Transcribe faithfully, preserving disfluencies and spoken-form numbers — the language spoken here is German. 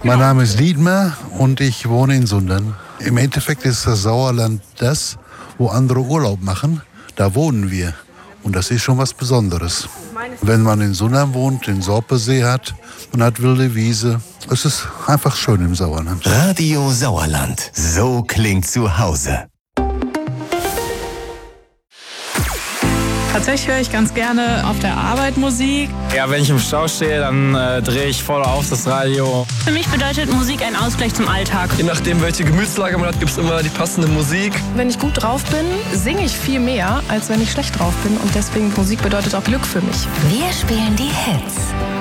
Mein Name ist Dietmar und ich wohne in Sundern. Im Endeffekt ist das Sauerland das, wo andere Urlaub machen. Da wohnen wir. Und das ist schon was Besonderes. Wenn man in Sundern wohnt, den Sorpesee hat, man hat wilde Wiese. Es ist einfach schön im Sauerland. Radio Sauerland. So klingt zu Hause. Tatsächlich höre ich ganz gerne auf der Arbeit Musik. Ja, wenn ich im Stau stehe, dann äh, drehe ich voll auf das Radio. Für mich bedeutet Musik ein Ausgleich zum Alltag. Je nachdem, welche Gemütslage man hat, gibt es immer die passende Musik. Wenn ich gut drauf bin, singe ich viel mehr, als wenn ich schlecht drauf bin. Und deswegen, Musik bedeutet auch Glück für mich. Wir spielen die Hits.